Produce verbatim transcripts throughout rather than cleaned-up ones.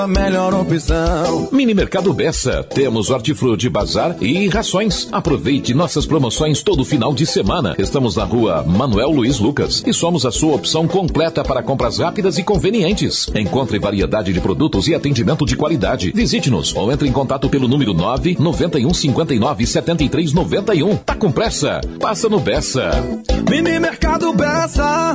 A melhor opção. Mini Mercado Bessa. Temos hortifruti, bazar e rações. Aproveite nossas promoções todo final de semana. Estamos na rua Manuel Luiz Lucas e somos a sua opção completa para compras rápidas e convenientes. Encontre variedade de produtos e atendimento de qualidade. Visite-nos ou entre em contato pelo número nove nove um cinco nove sete três nove um. Tá com pressa? Passa no Bessa. Mini Mercado Bessa.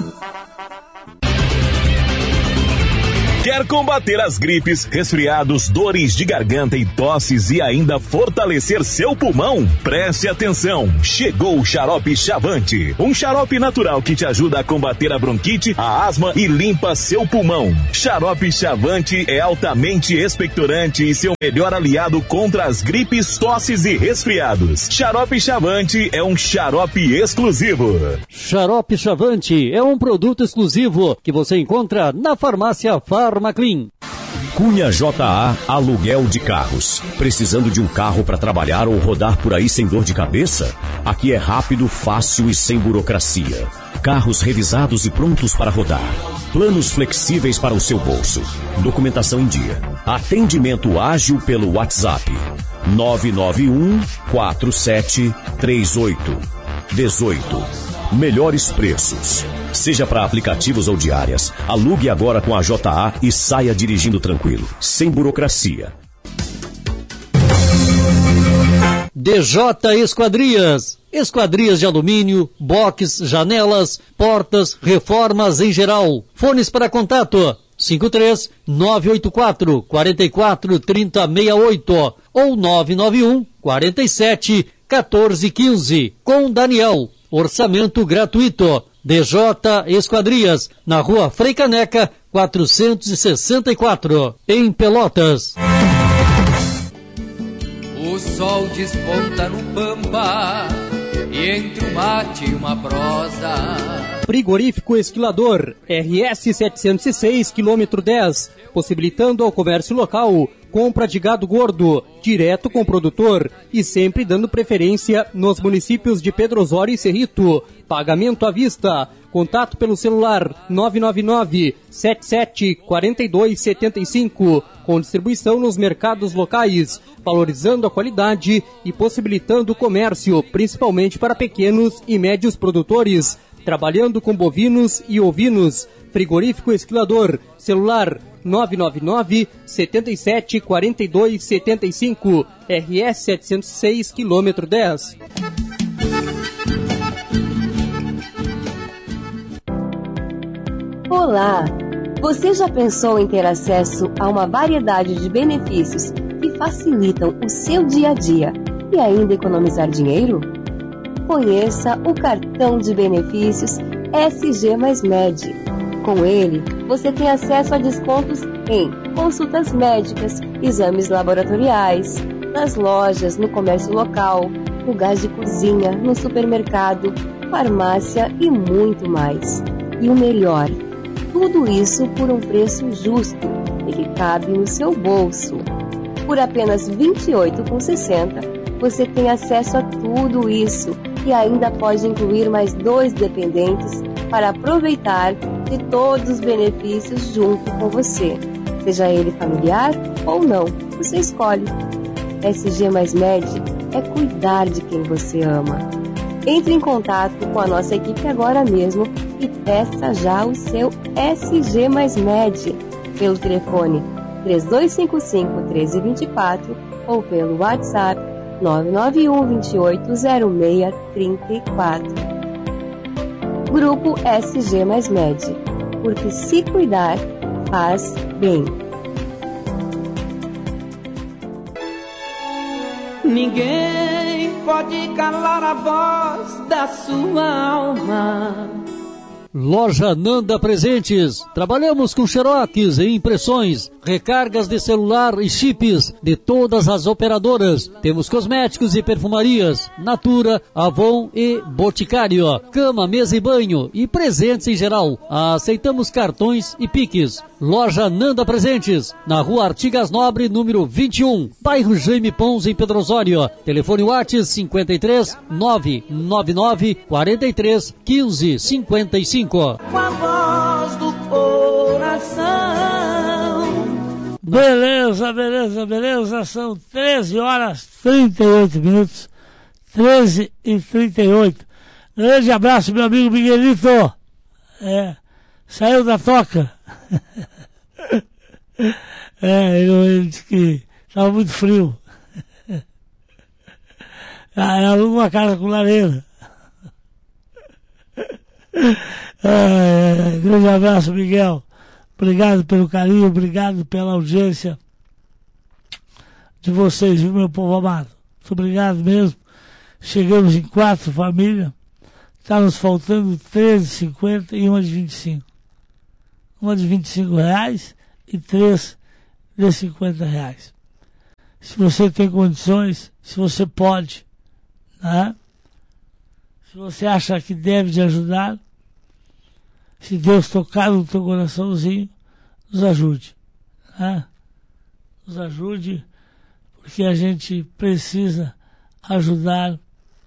Quer combater as gripes, resfriados, dores de garganta e tosses e ainda fortalecer seu pulmão? Preste atenção! Chegou o Xarope Chavante, um xarope natural que te ajuda a combater a bronquite, a asma e limpa seu pulmão. Xarope Chavante é altamente expectorante e seu melhor aliado contra as gripes, tosses e resfriados. Xarope Chavante é um xarope exclusivo. Xarope Chavante é um produto exclusivo que você encontra na farmácia Farmaclin. Cunha J A Aluguel de Carros. Precisando de um carro para trabalhar ou rodar por aí sem dor de cabeça? Aqui é rápido, fácil e sem burocracia. Carros revisados e prontos para rodar. Planos flexíveis para o seu bolso. Documentação em dia. Atendimento ágil pelo WhatsApp. nove nove um quatro sete três oito um oito. Melhores preços. Seja para aplicativos ou diárias, alugue agora com a J A e saia dirigindo tranquilo, sem burocracia. D J Esquadrias. Esquadrias de alumínio, box, janelas, portas, reformas em geral. Fones para contato cinco três nove oito quatro quatro quatro três zero seis oito ou nove nove um quatro sete um quatro um cinco com Daniel. Orçamento gratuito. D J Esquadrias, na rua Frei Caneca, quatrocentos e sessenta e quatro, em Pelotas. O sol desponta no Pampa, e entre um mate e uma prosa. Frigorífico Esquilador, R S setecentos e seis, quilômetro dez, possibilitando ao comércio local compra de gado gordo, direto com o produtor e sempre dando preferência nos municípios de Pedro Osório e Cerrito. Pagamento à vista. Contato pelo celular nove nove nove sete sete quatro dois sete cinco, com distribuição nos mercados locais, valorizando a qualidade e possibilitando o comércio, principalmente para pequenos e médios produtores, trabalhando com bovinos e ovinos. Frigorífico Esquilador, celular nove nove nove sete sete quatro dois sete cinco, R S setecentos e seis, quilômetro dez. Olá! Você já pensou em ter acesso a uma variedade de benefícios que facilitam o seu dia a dia e ainda economizar dinheiro? Conheça o cartão de benefícios S G mais Med. Com ele, você tem acesso a descontos em consultas médicas, exames laboratoriais, nas lojas, no comércio local, no gás de cozinha, no supermercado, farmácia e muito mais. E o melhor, tudo isso por um preço justo e que cabe no seu bolso. Por apenas vinte e oito reais e sessenta centavos, você tem acesso a tudo isso e ainda pode incluir mais dois dependentes para aproveitar de todos os benefícios junto com você. Seja ele familiar ou não, você escolhe. S G mais Med é cuidar de quem você ama. Entre em contato com a nossa equipe agora mesmo e peça já o seu S G mais Med pelo telefone três dois cinco cinco, um três dois quatro ou pelo WhatsApp nove nove um dois oito zero seis três quatro. Grupo S G mais Med, porque se cuidar faz bem. Ninguém pode calar a voz da sua alma. Loja Nanda Presentes. Trabalhamos com xerox e impressões, recargas de celular e chips de todas as operadoras. Temos cosméticos e perfumarias, Natura, Avon e Boticário, cama, mesa e banho e presentes em geral. Aceitamos cartões e piques. Loja Nanda Presentes, na rua Artigas Nobre, número vinte e um, bairro Jaime Pons, em Pedro Osório. Telefone WhatsApp cinquenta e três, nove nove nove, quarenta e três, quinze, cinquenta e cinco. Com a voz do coração. Beleza, beleza, beleza. São treze horas e trinta e oito minutos. treze e trinta e oito. Grande abraço, meu amigo Miguelito. É, saiu da toca. É, ele disse que estava muito frio. Ah, alugou uma casa com lareira. É, grande abraço, Miguel. Obrigado pelo carinho, obrigado pela audiência de vocês, viu, meu povo amado? Muito obrigado mesmo. Chegamos em quatro famílias. Está nos faltando treze e cinquenta e uma de vinte e cinco. Uma de vinte e cinco reais e três de cinquenta reais. Se você tem condições, se você pode, né? Se você acha que deve de ajudar, se Deus tocar no teu coraçãozinho, nos ajude, né? Nos ajude, porque a gente precisa ajudar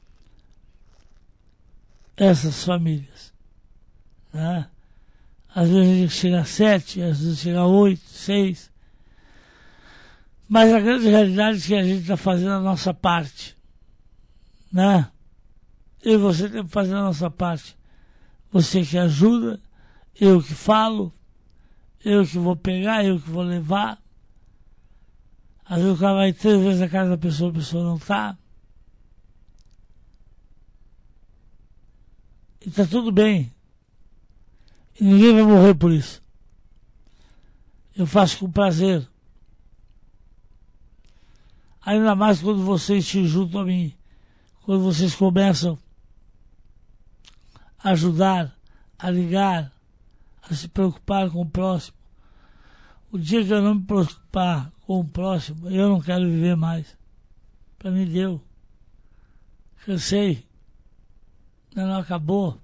essas famílias, né? Às vezes a gente chega a sete, às vezes chega a oito, seis, mas a grande realidade é que a gente está fazendo a nossa parte, né? Eu e você temos que fazer a nossa parte. Você que ajuda, eu que falo, eu que vou pegar, eu que vou levar. Às vezes o cara vai três vezes na casa da pessoa, a pessoa não está. E está tudo bem. E ninguém vai morrer por isso. Eu faço com prazer. Ainda mais quando vocês se juntam a mim. Quando vocês começam a ajudar, a ligar, a se preocupar com o próximo. O dia que eu não me preocupar com o próximo, eu não quero viver mais. Para mim deu. Cansei. Não, não acabou.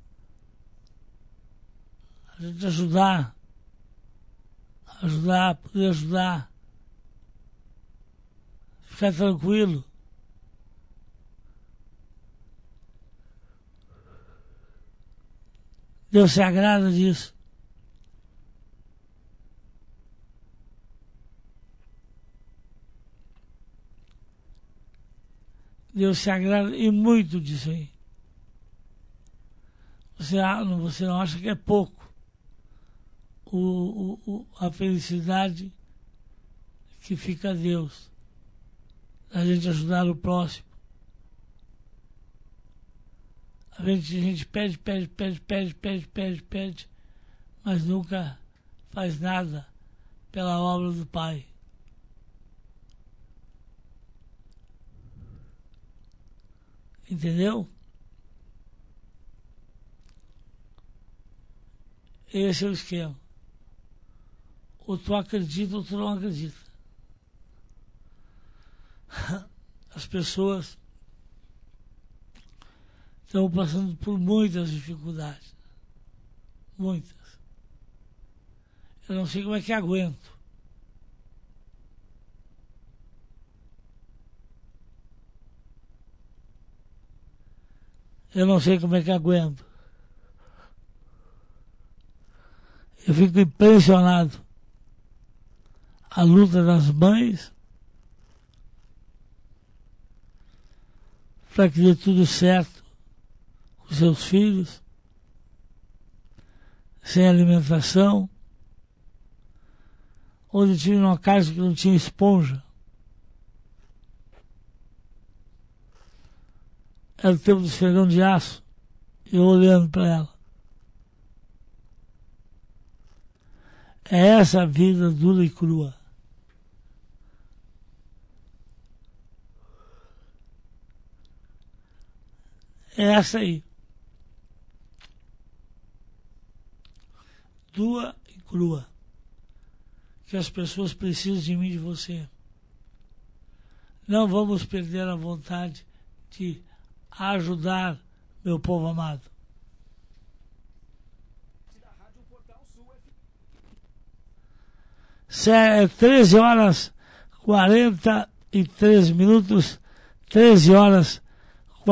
A gente ajudar. Ajudar, poder ajudar. Ficar tranquilo. Deus se agrada disso. Deus se agrada e muito disso aí. Você, você não acha que é pouco o, o, o, a felicidade que fica a Deus. A gente ajudar o próximo. A gente, a gente pede, pede, pede, pede, pede, pede, pede, mas nunca faz nada pela obra do Pai. Entendeu? Esse é o esquema. Ou tu acredita ou tu não acredita. As pessoas estão passando por muitas dificuldades. Muitas. Eu não sei como é que aguento. Eu não sei como é que aguento. Eu fico impressionado. A luta das mães para que dê tudo certo com seus filhos, sem alimentação, onde tinha uma casa que não tinha esponja. Era o tempo do esfregão de aço, e eu olhando para ela. É essa a vida dura e crua. É essa aí. Dura e crua. Que as pessoas precisam de mim e de você. Não vamos perder a vontade de ajudar meu povo amado. treze horas quarenta e três minutos, treze horas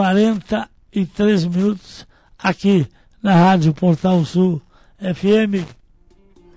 quarenta e três minutos, aqui na Rádio Portal Sul F M